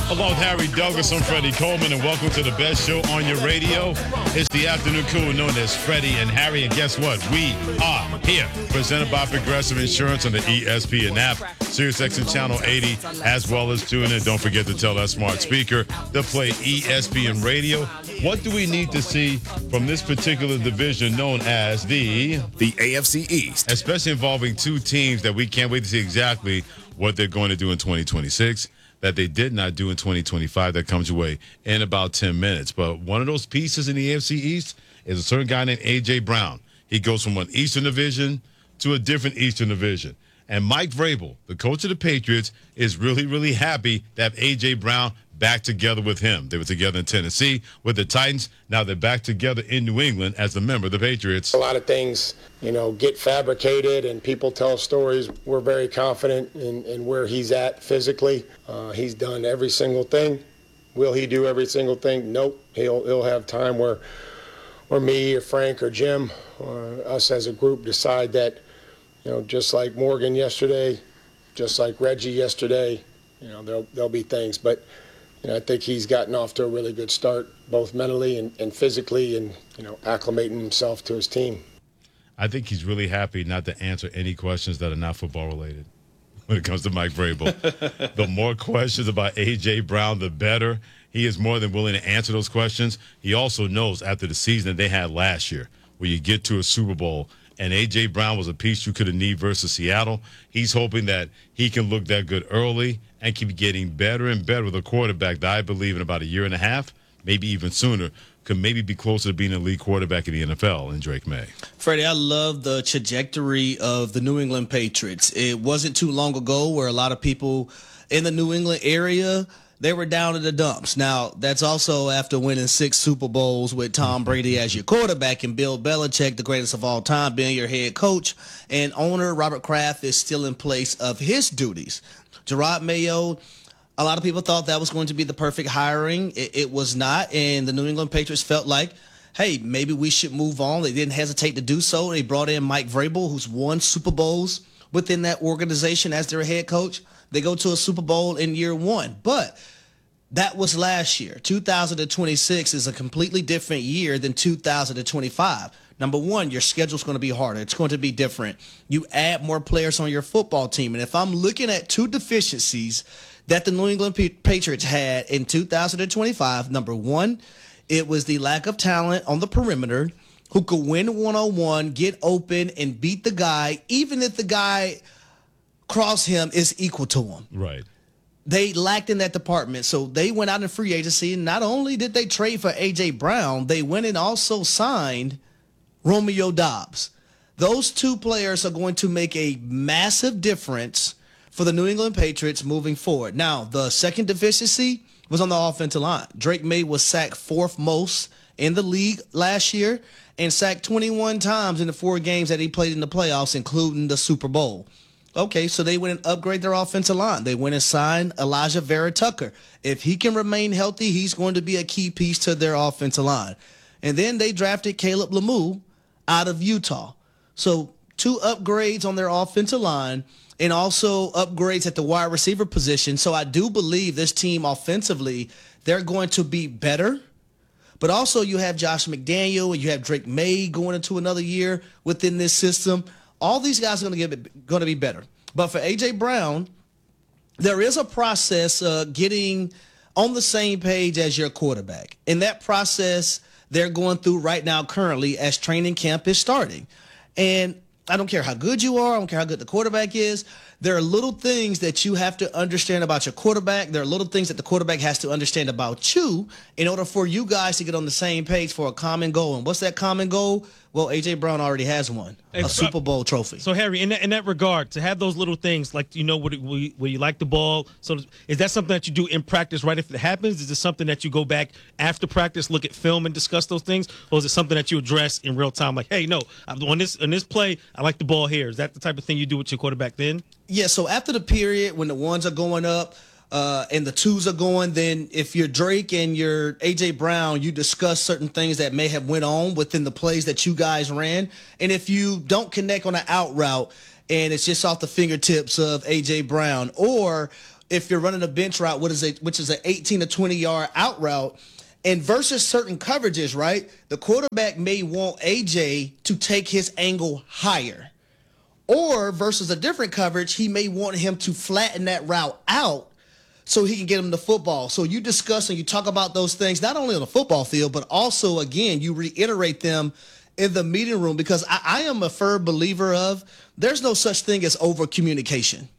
Along with Harry Douglas, I'm Freddie Coleman, and welcome to the best show on your radio. It's the afternoon crew known as Freddie and Harry, and guess what? We are here. Presented by Progressive Insurance on the ESPN app, SiriusXM Channel 80, as well as tune in. Don't forget to tell that smart speaker to play ESPN Radio. What do we need to see from this particular division known as the AFC East? Especially involving two teams that we can't wait to see exactly what they're going to do in 2026. That they did not do in 2025 that comes your way in about 10 minutes. But one of those pieces in the AFC East is a certain guy named A.J. Brown. He goes from one Eastern Division to a different Eastern Division. And Mike Vrabel, the coach of the Patriots, is really, really happy to have A.J. Brown back together with him. They were together in Tennessee with the Titans. Now they're back together in New England as a member of the Patriots. A lot of things, get fabricated and people tell stories. We're very confident in where he's at physically. He's done every single thing. Will he do every single thing? Nope. He'll have time where me or Frank or Jim or us as a group decide that, just like Morgan yesterday, just like Reggie yesterday, there'll be things. But I think he's gotten off to a really good start, both mentally and physically, and acclimating himself to his team. I think he's really happy not to answer any questions that are not football related when it comes to Mike Vrabel. The more questions about A.J. Brown, the better. He is more than willing to answer those questions. He also knows after the season that they had last year, where you get to a Super Bowl, and A.J. Brown was a piece you could have needed versus Seattle. He's hoping that he can look that good early and keep getting better and better with a quarterback that I believe in about a year and a half, maybe even sooner, could maybe be closer to being an elite quarterback in the NFL in Drake May. Freddie, I love the trajectory of the New England Patriots. It wasn't too long ago where a lot of people in the New England area, they were down in the dumps. Now, that's also after winning 6 Super Bowls with Tom Brady as your quarterback and Bill Belichick, the greatest of all time, being your head coach. And owner Robert Kraft is still in place of his duties. Gerard Mayo, a lot of people thought that was going to be the perfect hiring. It was not, and the New England Patriots felt like, hey, maybe we should move on. They didn't hesitate to do so. They brought in Mike Vrabel, who's won Super Bowls within that organization as their head coach. They go to a Super Bowl in year 1. But that was last year. 2026 is a completely different year than 2025. Number one, your schedule's going to be harder. It's going to be different. You add more players on your football team. And if I'm looking at 2 deficiencies that the New England Patriots had in 2025, number one, it was the lack of talent on the perimeter who could win one-on-one, get open, and beat the guy, even if the guy across him is equal to him. Right. They lacked in that department, so they went out in free agency, and not only did they trade for A.J. Brown, they went and also signed Romeo Doubs. Those 2 players are going to make a massive difference for the New England Patriots moving forward. Now, the second deficiency was on the offensive line. Drake May was sacked 4th most in the league last year and sacked 21 times in the 4 games that he played in the playoffs, including the Super Bowl. Okay, so they went and upgraded their offensive line. They went and signed Elijah Vera Tucker. If he can remain healthy, he's going to be a key piece to their offensive line. And then they drafted Caleb Lemieux out of Utah. So 2 upgrades on their offensive line and also upgrades at the wide receiver position. So I do believe this team offensively, they're going to be better. But also you have Josh McDaniel and you have Drake May going into another year within this system. All these guys are going to be better. But for A.J. Brown, there is a process getting on the same page as your quarterback. And that process they're going through right now currently as training camp is starting. And I don't care how good you are. I don't care how good the quarterback is. There are little things that you have to understand about your quarterback. There are little things that the quarterback has to understand about you in order for you guys to get on the same page for a common goal. And what's that common goal? Well, A.J. Brown already has one, a Super Bowl trophy. So, Harry, in that regard, to have those little things, like, where you like the ball, so is that something that you do in practice right if it happens? Is it something that you go back after practice, look at film, and discuss those things? Or is it something that you address in real time, like, hey, no, on this play, I like the ball here? Is that the type of thing you do with your quarterback then? Yeah, so after the period, when the 1s are going up, and the 2s are going, then if you're Drake and you're A.J. Brown, you discuss certain things that may have went on within the plays that you guys ran. And if you don't connect on an out route and it's just off the fingertips of A.J. Brown, or if you're running a bench route, which is an 18 to 20 yard out route, and versus certain coverages, right? The quarterback may want AJ to take his angle higher. Or versus a different coverage, he may want him to flatten that route out so he can get him the football. So you discuss and you talk about those things, not only on the football field, but also, again, you reiterate them in the meeting room, because I am a firm believer of there's no such thing as over communication.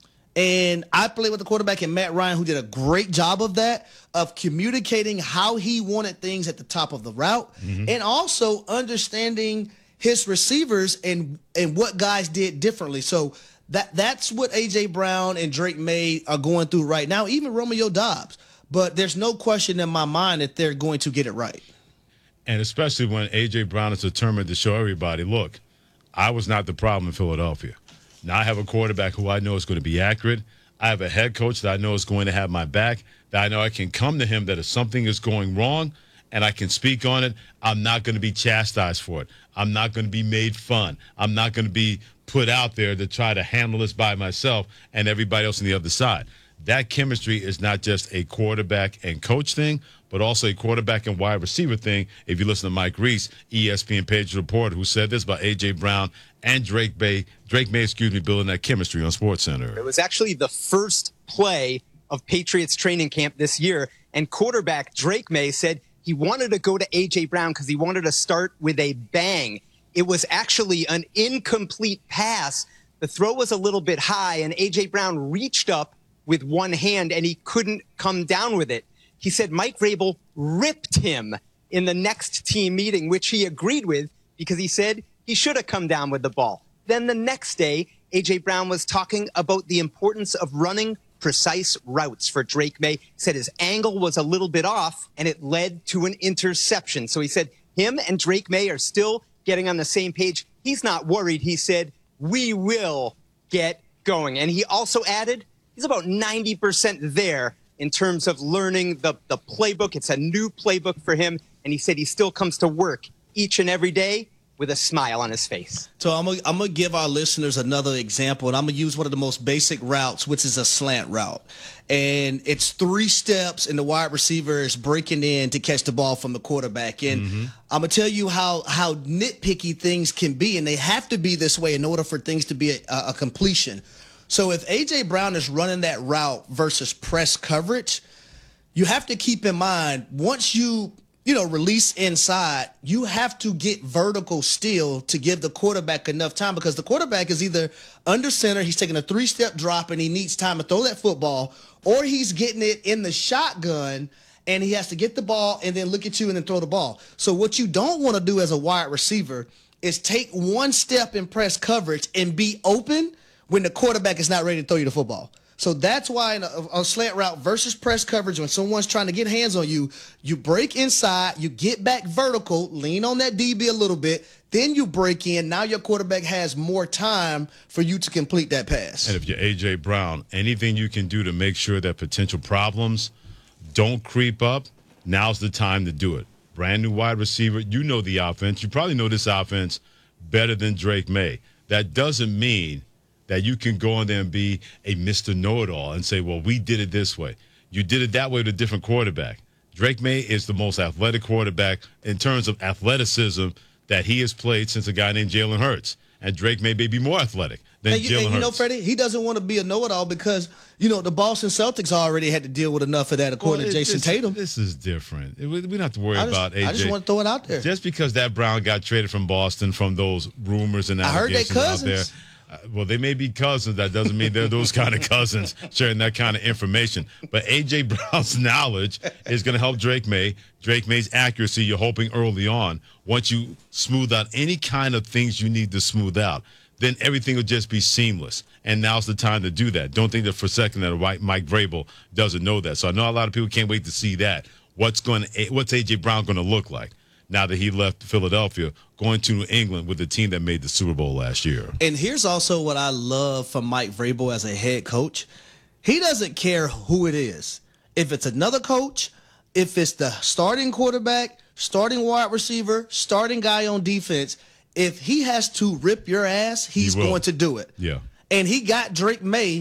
And I played with the quarterback in Matt Ryan, who did a great job of that, of communicating how he wanted things at the top of the route, and also understanding his receivers and what guys did differently. So that's what A.J. Brown and Drake May are going through right now, even Romeo Doubs. But there's no question in my mind that they're going to get it right. And especially when A.J. Brown is determined to show everybody, look, I was not the problem in Philadelphia. Now I have a quarterback who I know is going to be accurate. I have a head coach that I know is going to have my back, that I know I can come to him that if something is going wrong and I can speak on it, I'm not going to be chastised for it. I'm not going to be made fun. I'm not going to be put out there to try to handle this by myself and everybody else on the other side. That chemistry is not just a quarterback and coach thing, but also a quarterback and wide receiver thing. If you listen to Mike Reese, ESPN Patriots reporter, who said this about A.J. Brown and Drake May, building that chemistry on SportsCenter. It was actually the first play of Patriots training camp this year, and quarterback Drake May said he wanted to go to A.J. Brown because he wanted to start with a bang. It was actually an incomplete pass. The throw was a little bit high, and A.J. Brown reached up with one hand, and he couldn't come down with it. He said Mike Vrabel ripped him in the next team meeting, which he agreed with because he said he should have come down with the ball. Then the next day, A.J. Brown was talking about the importance of running precise routes for Drake May. He said his angle was a little bit off, and it led to an interception. So he said him and Drake May are still getting on the same page. He's not worried. He said, we will get going. And he also added, he's about 90% there in terms of learning the playbook. It's a new playbook for him. And he said he still comes to work each and every day with a smile on his face. So I'm gonna give our listeners another example, and I'm going to use one of the most basic routes, which is a slant route. And it's 3 steps, and the wide receiver is breaking in to catch the ball from the quarterback. And I'm going to tell you how nitpicky things can be, and they have to be this way in order for things to be a completion. So if A.J. Brown is running that route versus press coverage, you have to keep in mind, once you release inside, you have to get vertical still to give the quarterback enough time, because the quarterback is either under center, he's taking a 3-step drop and he needs time to throw that football, or he's getting it in the shotgun and he has to get the ball and then look at you and then throw the ball. So what you don't want to do as a wide receiver is take 1 step in press coverage and be open when the quarterback is not ready to throw you the football. So that's why in a slant route versus press coverage, when someone's trying to get hands on you, you break inside, you get back vertical, lean on that DB a little bit, then you break in. Now your quarterback has more time for you to complete that pass. And if you're A.J. Brown, anything you can do to make sure that potential problems don't creep up, now's the time to do it. Brand new wide receiver. You know the offense. You probably know this offense better than Drake May. That doesn't mean that you can go in there and be a Mr. Know-It-All and say, well, we did it this way. You did it that way with a different quarterback. Drake May is the most athletic quarterback in terms of athleticism that he has played since a guy named Jalen Hurts. And Drake May be more athletic than Jalen Hurts. You know, Freddie, he doesn't want to be a know-it-all because, the Boston Celtics already had to deal with enough of that, according to Jason Tatum. This is different. We don't have to worry about AJ. I just want to throw it out there. Just because that Brown got traded from Boston from those rumors and allegations out there. Well, they may be cousins. That doesn't mean they're those kind of cousins sharing that kind of information. But A.J. Brown's knowledge is going to help Drake May. Drake May's accuracy, you're hoping early on. Once you smooth out any kind of things you need to smooth out, then everything will just be seamless. And now's the time to do that. Don't think that for a second that Mike Vrabel doesn't know that. So I know a lot of people can't wait to see that. What's A.J. Brown going to look like now that he left Philadelphia, going to New England with the team that made the Super Bowl last year? And here's also what I love from Mike Vrabel as a head coach. He doesn't care who it is. If it's another coach, if it's the starting quarterback, starting wide receiver, starting guy on defense, if he has to rip your ass, he's going to do it. Yeah. And he got Drake May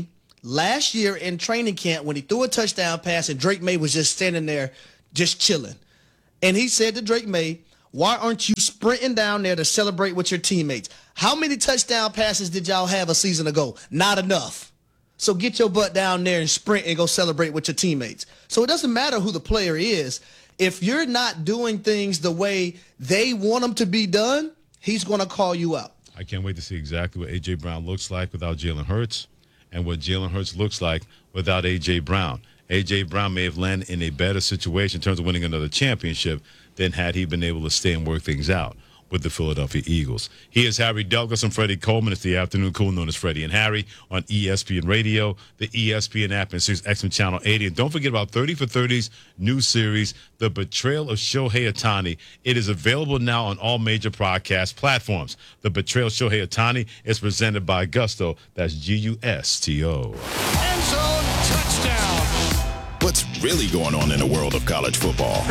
last year in training camp when he threw a touchdown pass and Drake May was just standing there just chilling. And he said to Drake May, why aren't you sprinting down there to celebrate with your teammates? How many touchdown passes did y'all have a season ago? Not enough. So get your butt down there and sprint and go celebrate with your teammates. So it doesn't matter who the player is. If you're not doing things the way they want them to be done, he's going to call you out. I can't wait to see exactly what A.J. Brown looks like without Jalen Hurts and what Jalen Hurts looks like without A.J. Brown. A.J. Brown may have landed in a better situation in terms of winning another championship than had he been able to stay and work things out with the Philadelphia Eagles. He is Harry Douglas and Freddie Coleman. It's the afternoon cool known as Freddie and Harry on ESPN Radio, the ESPN app, and XM Channel 80. And don't forget about 30 for 30's new series, The Betrayal of Shohei Ohtani. It is available now on all major podcast platforms. The Betrayal of Shohei Ohtani is presented by Gusto. That's Gusto. End zone touchdown. What's really going on in the world of college football?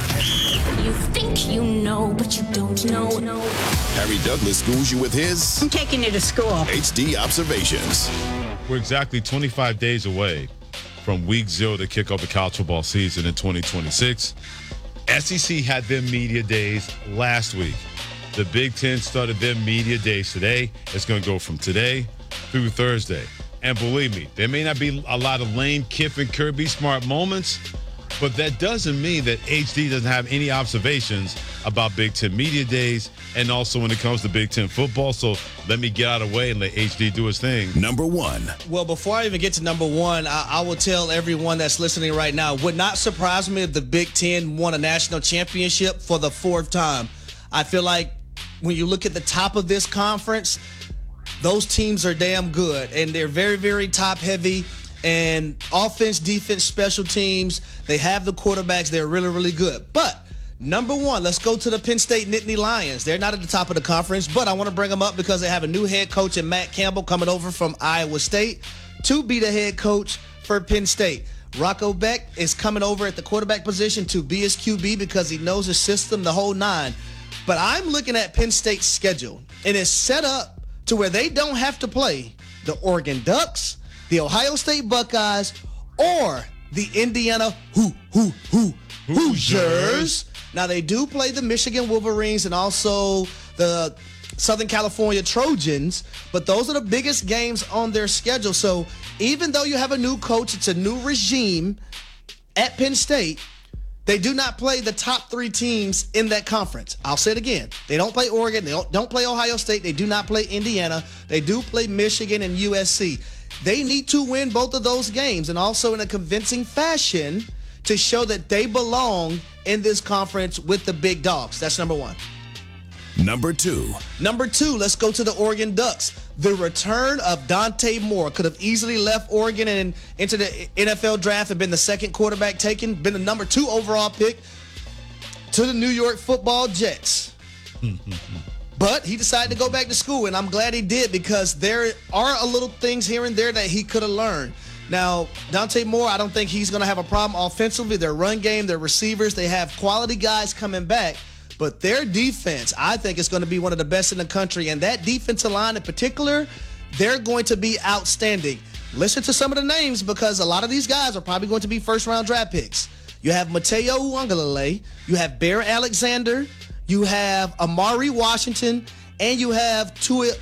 You think you know, but you don't know. Harry Douglas schools you with his I'm taking you to school. HD observations. We're exactly 25 days away from week 0 to kick off the college football season in 2026. SEC had their media days last week. The Big Ten started their media days today. It's going to go from today through Thursday. And believe me, there may not be a lot of Lane Kiffin, Kirby Smart moments, but that doesn't mean that HD doesn't have any observations about Big Ten media days and also when it comes to Big Ten football. So let me get out of the way and let HD do his thing. Number 1. Well, before I even get to number 1, I will tell everyone that's listening right now, it would not surprise me if the Big Ten won a national championship for the 4th time. I feel like when you look at the top of this conference, those teams are damn good, and they're very, very top-heavy, and offense, defense, special teams, they have the quarterbacks. They're really, really good. But number 1, let's go to the Penn State Nittany Lions. They're not at the top of the conference, but I want to bring them up because they have a new head coach in Matt Campbell coming over from Iowa State to be the head coach for Penn State. Rocco Beck is coming over at the quarterback position to be his QB because he knows the system, the whole 9. But I'm looking at Penn State's schedule, and it's set up to where they don't have to play the Oregon Ducks, the Ohio State Buckeyes, or the Indiana Hoosiers. Now, they do play the Michigan Wolverines and also the Southern California Trojans, but those are the biggest games on their schedule. So even though you have a new coach, it's a new regime at Penn State, they do not play the top 3 teams in that conference. I'll say it again. They don't play Oregon. They don't play Ohio State. They do not play Indiana. They do play Michigan and USC. They need to win both of those games and also in a convincing fashion to show that they belong in this conference with the big dogs. That's number 1. Number 2. Number 2, let's go to the Oregon Ducks. The return of Dante Moore could have easily left Oregon and into the NFL draft and been the 2nd quarterback taken, been the number 2 overall pick to the New York Football Jets. But he decided to go back to school, and I'm glad he did because there are a little things here and there that he could have learned. Now, Dante Moore, I don't think he's going to have a problem offensively. Their run game, their receivers, they have quality guys coming back. But their defense, I think, is going to be one of the best in the country. And that defensive line in particular, they're going to be outstanding. Listen to some of the names because a lot of these guys are probably going to be first-round draft picks. You have Mateo Uiagalelei, you have Bear Alexander, you have Amari Washington, and you have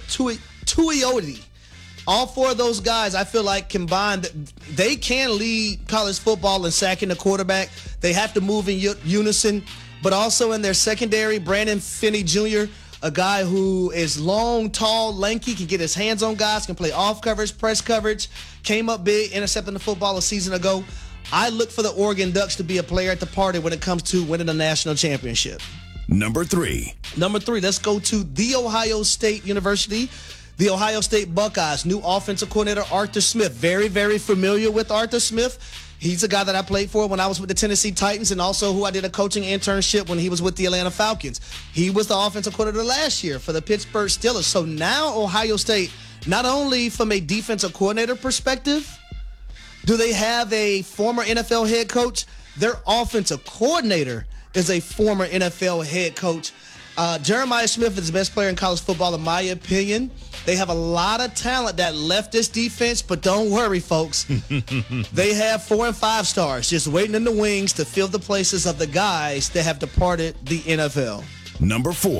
Tuioti. All 4 of those guys, I feel like combined, they can lead college football in sacking the quarterback. They have to move in unison. But also in their secondary, Brandon Finney Jr., a guy who is long, tall, lanky, can get his hands on guys, can play off coverage, press coverage, came up big, intercepting the football a season ago. I look for the Oregon Ducks to be a player at the party when it comes to winning a national championship. Number 3. Number 3, let's go to The Ohio State University. The Ohio State Buckeyes, new offensive coordinator Arthur Smith. Very, very familiar with Arthur Smith. He's a guy that I played for when I was with the Tennessee Titans and also who I did a coaching internship when he was with the Atlanta Falcons. He was the offensive coordinator last year for the Pittsburgh Steelers. So now Ohio State, not only from a defensive coordinator perspective, do they have a former NFL head coach, their offensive coordinator is a former NFL head coach. Jeremiah Smith is the best player in college football, in my opinion. They have a lot of talent that left this defense, but don't worry, folks. They have 4 and 5 stars just waiting in the wings to fill the places of the guys that have departed the NFL. Number 4.